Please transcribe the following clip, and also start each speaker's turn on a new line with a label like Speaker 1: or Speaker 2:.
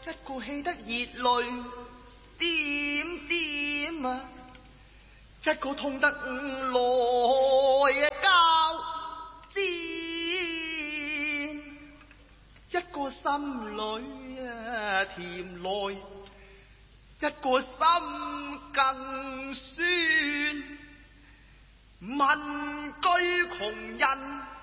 Speaker 1: 一個氣得熱淚點點啊，一個痛得來交戰，一個心裏甜來，一個心更酸。問句窮人